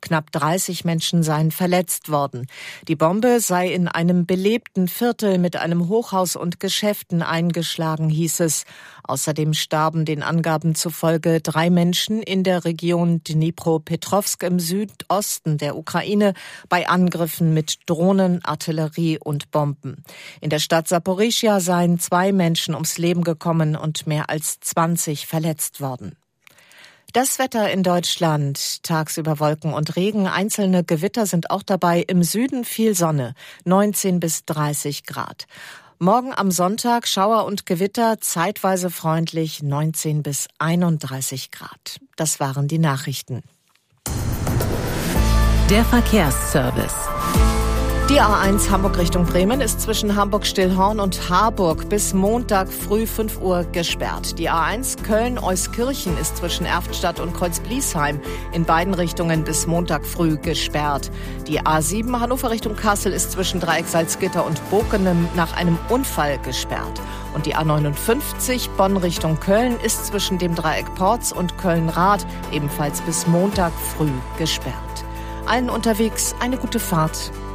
Knapp 30 Menschen seien verletzt worden. Die Bombe sei in einem belebten Viertel mit einem Hochhaus und Geschäften eingeschlagen, hieß es. Außerdem starben den Angaben zufolge 3 Menschen in der Region Dnipropetrovsk im Südosten der Ukraine bei Angriffen mit Drohnen, Artillerie und Bomben. In der Stadt Saporischschja seien 2 Menschen ums Leben gekommen und mehr als 20 verletzt worden. Das Wetter in Deutschland: tagsüber Wolken und Regen, einzelne Gewitter sind auch dabei, im Süden viel Sonne, 19 bis 30 Grad. Morgen am Sonntag Schauer und Gewitter, zeitweise freundlich, 19 bis 31 Grad. Das waren die Nachrichten. Der Verkehrsservice. Die A1 Hamburg Richtung Bremen ist zwischen Hamburg-Stillhorn und Harburg bis Montag früh 5 Uhr gesperrt. Die A1 Köln-Euskirchen ist zwischen Erftstadt und Kreuzbliesheim in beiden Richtungen bis Montag früh gesperrt. Die A7 Hannover Richtung Kassel ist zwischen Dreieck Salzgitter und Bokenem nach einem Unfall gesperrt. Und die A59 Bonn Richtung Köln ist zwischen dem Dreieck Porz und Köln-Rath ebenfalls bis Montag früh gesperrt. Allen unterwegs eine gute Fahrt.